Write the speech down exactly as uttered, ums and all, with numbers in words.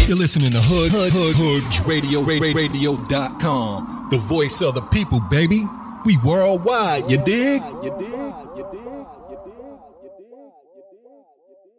You're listening to Hood, Hood, Hood, Hood Radio, Radio dot com. The voice of the people, baby. We worldwide, you dig? You dig? You dig? You dig? You dig? You dig?